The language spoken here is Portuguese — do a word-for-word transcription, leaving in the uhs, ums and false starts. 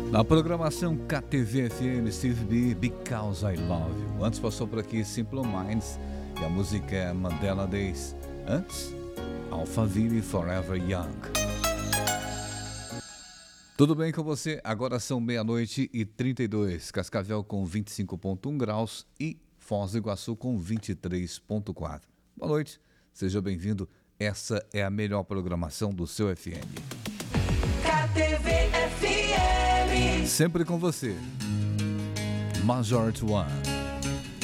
Na programação K T V F M, Steve B, Because I Love You. Antes passou por aqui Simple Minds e a música é Mandela Days. Antes, Alphaville Forever Young. Tudo bem com você? Agora são meia-noite e trinta e dois. Cascavel com vinte e cinco vírgula um graus e Foz do Iguaçu com vinte e três vírgula quatro. Boa noite, seja bem-vindo. Essa é a melhor programação do seu F M. K T V F M. Sempre com você. Majority One.